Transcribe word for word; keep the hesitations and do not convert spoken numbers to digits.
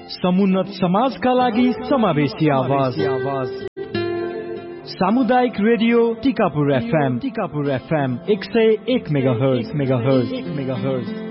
समुन्नत समाजका लागि समावेशी आवाज सामुदायिक radio Tikapur FM Tikapur FM एक सय एक मेगाहर्ज मेगाहर्ज मेगाहर्ज